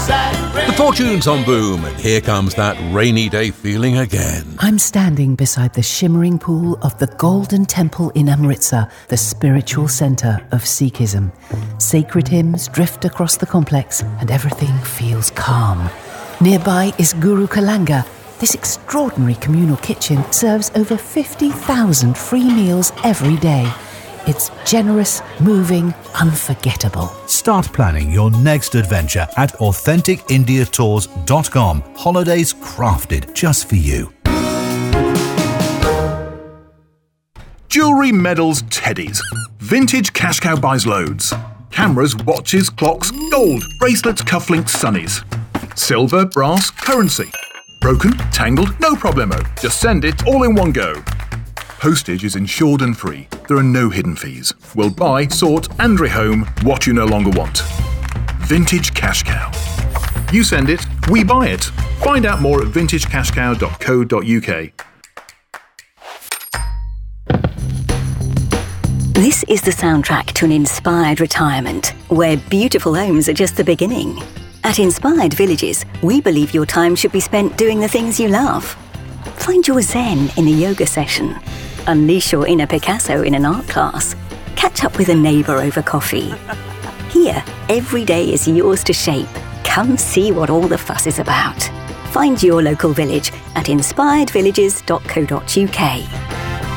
The fortune's on boom, and here comes that rainy day feeling again. I'm standing beside the shimmering pool of the Golden Temple in Amritsar, the spiritual centre of Sikhism. Sacred hymns drift across the complex, and everything feels calm. Nearby is Guru Kalanga. This extraordinary communal kitchen serves over 50,000 free meals every day. It's generous, moving, unforgettable. Start planning your next adventure at AuthenticIndiaTours.com. Holidays crafted just for you. Jewellery, medals, teddies. Vintage Cash Cow buys loads. Cameras, watches, clocks, gold, bracelets, cufflinks, sunnies. Silver, brass, currency. Broken, tangled, no problemo. Just send it all in one go. Postage is insured and free. There are no hidden fees. We'll buy, sort and rehome what you no longer want. Vintage Cash Cow. You send it, we buy it. Find out more at vintagecashcow.co.uk. This is the soundtrack to an inspired retirement, where beautiful homes are just the beginning. At Inspired Villages, we believe your time should be spent doing the things you love. Find your zen in a yoga session. Unleash your inner Picasso in an art class. Catch up with a neighbour over coffee. Here, every day is yours to shape. Come see what all the fuss is about. Find your local village at inspiredvillages.co.uk.